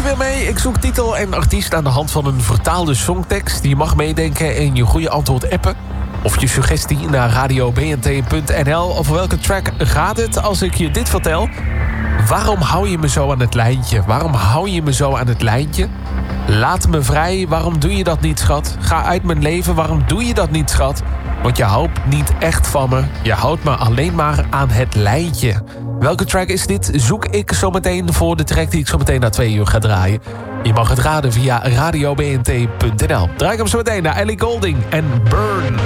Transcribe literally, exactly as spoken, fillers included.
weer mee? Ik zoek titel en artiest aan de hand van een vertaalde songtekst. Je mag meedenken en je goede antwoord appen. Of je suggestie naar radio b n t punt n l. Over welke track gaat het als ik je dit vertel? Waarom hou je me zo aan het lijntje? Waarom hou je me zo aan het lijntje? Laat me vrij, waarom doe je dat niet, schat? Ga uit mijn leven, waarom doe je dat niet, schat? Want je houdt niet echt van me. Je houdt me alleen maar aan het lijntje. Welke track is dit? Zoek ik zometeen voor de track die ik zometeen na twee uur ga draaien. Je mag het raden via radio b n t punt n l. Draai ik hem zometeen naar Ellie Goulding en Burn.